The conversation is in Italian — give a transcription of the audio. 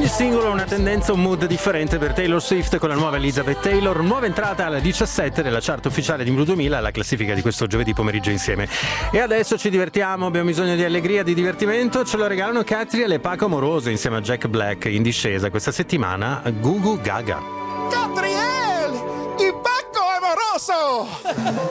Ogni singolo ha una tendenza, un mood differente per Taylor Swift con la nuova Elizabeth Taylor, nuova entrata alla 17 della chart ufficiale di Blue 2000, la classifica di questo giovedì pomeriggio insieme. E adesso ci divertiamo, abbiamo bisogno di allegria, di divertimento, ce lo regalano Katri e le Paco Amoroso insieme a Jack Black in discesa questa settimana, Gugu Gaga. Catriel, il Paco Amoroso!